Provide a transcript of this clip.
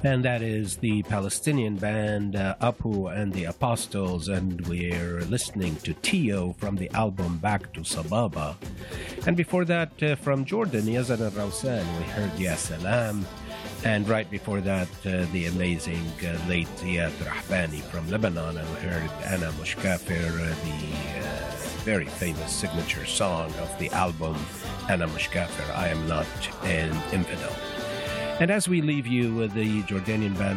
And that is the Palestinian band Apu and the Apostles, and we're listening to Tio from the album Back to Sababa. And before that, from Jordan, Yazan al-Rawsan, we heard Ya Salam. And right before that, the amazing late Ziad Rahbani from Lebanon, and we heard Ana Mushkafir, the very famous signature song of the album Ana Mushkafir, I Am Not an Infidel. And as we leave you with the Jordanian band